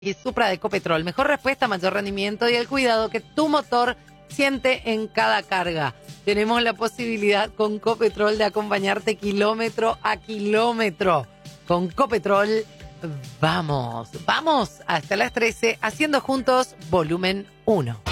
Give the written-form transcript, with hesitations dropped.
Y Supra de Ecopetrol. Mejor respuesta, mayor rendimiento y el cuidado que tu motor siente en cada carga. Tenemos la posibilidad con Copetrol de acompañarte kilómetro a kilómetro. Con Copetrol, vamos hasta las 13, haciendo juntos volumen 1.